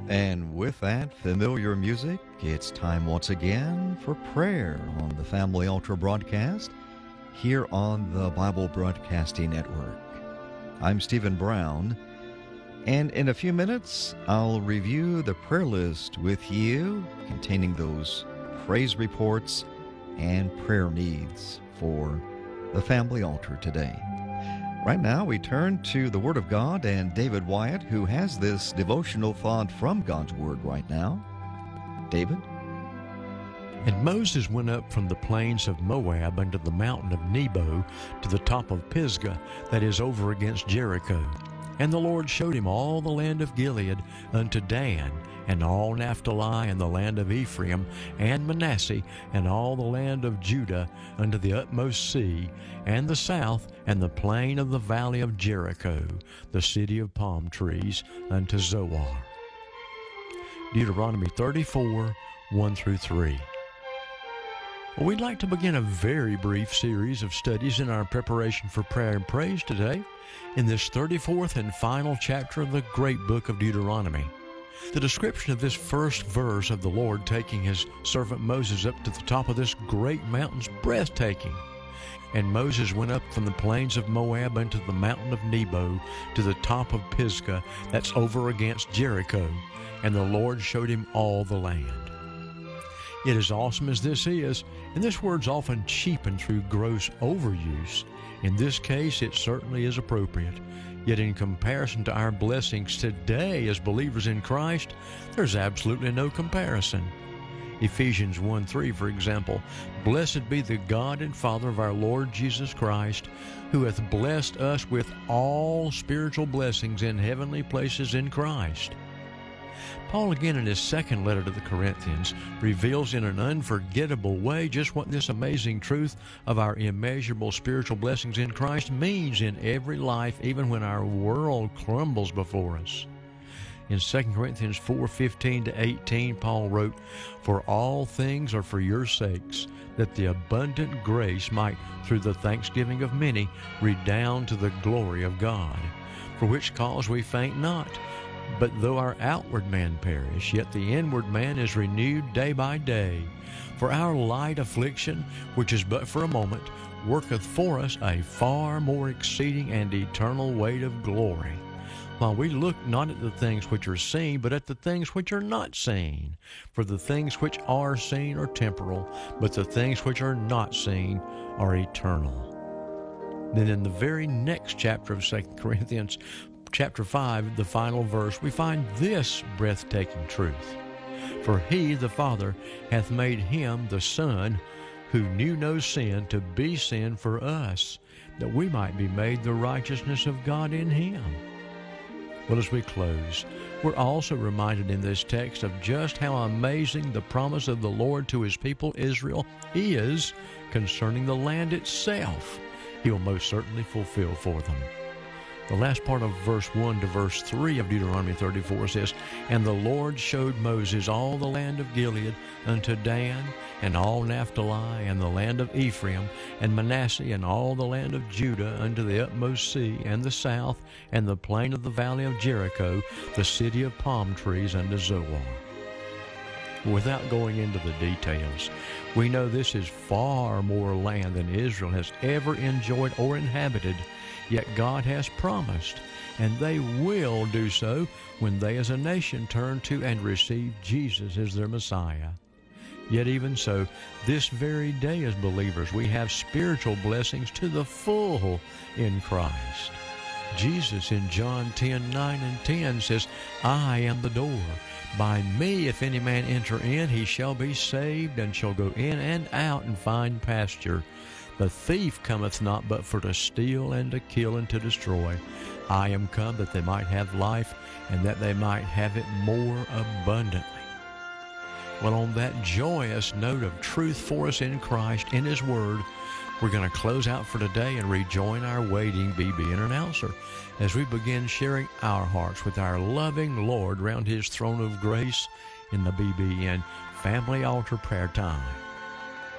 And with that familiar music, it's time once again for prayer on the Family Altar broadcast here on the Bible Broadcasting Network. I'm Stephen Brown, and in a few minutes, I'll review the prayer list with you containing those praise reports and prayer needs for the Family Altar today. Right now, we turn to the Word of God and David Wyatt, who has this devotional thought from God's Word right now. David? And Moses went up from the plains of Moab unto the mountain of Nebo to the top of Pisgah, that is over against Jericho. And the Lord showed him all the land of Gilead unto Dan, and all Naphtali, and the land of Ephraim, and Manasseh, and all the land of Judah unto the utmost sea, and the south, and the plain of the valley of Jericho, the city of palm trees, unto Zoar. Deuteronomy 34, 1 through 3. Well, we'd like to begin a very brief series of studies in our preparation for prayer and praise today in this 34th and final chapter of the great book of Deuteronomy. The description of this first verse of the Lord taking his servant Moses up to the top of this great mountain is breathtaking. And Moses went up from the plains of Moab unto the mountain of Nebo to the top of Pisgah, that's over against Jericho, and the Lord showed him all the land. It is awesome as this is, and this word's often cheapened through gross overuse. In this case, it certainly is appropriate. Yet in comparison to our blessings today as believers in Christ, there's absolutely no comparison. Ephesians 1:3, for example, "Blessed be the God and Father of our Lord Jesus Christ, who hath blessed us with all spiritual blessings in heavenly places in Christ." Paul, again in his second letter to the Corinthians, reveals in an unforgettable way just what this amazing truth of our immeasurable spiritual blessings in Christ means in every life, even when our world crumbles before us. In 2 Corinthians 4:15-18, Paul wrote, "For all things are for your sakes, that the abundant grace might, through the thanksgiving of many, redound to the glory of God. For which cause we faint not. But though our outward man perish, yet the inward man is renewed day by day. For our light affliction, which is but for a moment, worketh for us a far more exceeding and eternal weight of glory. While we look not at the things which are seen, but at the things which are not seen. For the things which are seen are temporal, but the things which are not seen are eternal." Then in the very next chapter of 2 Corinthians, chapter 5, the final verse, we find this breathtaking truth. "For he, the Father, hath made him, the Son, who knew no sin, to be sin for us, that we might be made the righteousness of God in him." Well, as we close, we're also reminded in this text of just how amazing the promise of the Lord to his people Israel is concerning the land itself. He will most certainly fulfill for them. The last part of verse 1 to verse 3 of Deuteronomy 34 says, "And the Lord showed Moses all the land of Gilead unto Dan, and all Naphtali, and the land of Ephraim, and Manasseh, and all the land of Judah unto the utmost sea, and the south, and the plain of the valley of Jericho, the city of palm trees, unto Zoar." Without going into the details, we know this is far more land than Israel has ever enjoyed or inhabited. Yet God has promised, and they will do so when they as a nation turn to and receive Jesus as their Messiah. Yet even so, this very day as believers, we have spiritual blessings to the full in Christ. Jesus in John 10:9-10 says, "I am the door. By me, if any man enter in, he shall be saved, and shall go in and out and find pasture. The thief cometh not but for to steal and to kill and to destroy. I am come that they might have life, and that they might have it more abundantly." Well, on that joyous note of truth for us in Christ, in his word, we're going to close out for today and rejoin our waiting BBN announcer as we begin sharing our hearts with our loving Lord round his throne of grace in the BBN Family Altar Prayer Time.